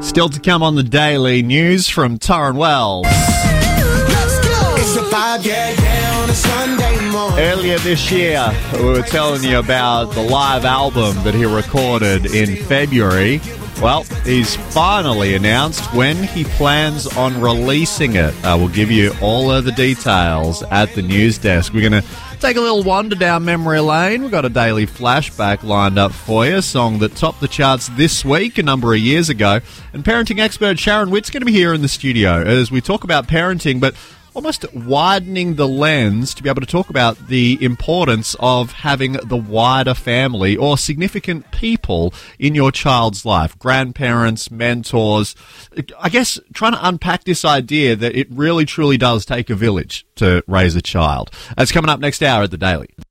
Still to come on the Daily News from Torrin Wells. It's a vibe, yeah, on a Sunday morning. Earlier this year, we were telling you about the live album that he recorded in February. Well, he's finally announced when he plans on releasing it. We'll give you all of the details at the news desk. We're going to take a little wander down memory lane. We've got a daily flashback lined up for you, a song that topped the charts this week a number of years ago. And parenting expert Sharon Witt's going to be here in the studio as we talk about parenting, but almost widening the lens to be able to talk about the importance of having the wider family or significant people in your child's life. Grandparents, mentors. I guess trying to unpack this idea that it really truly does take a village to raise a child. That's coming up next hour at The Daily.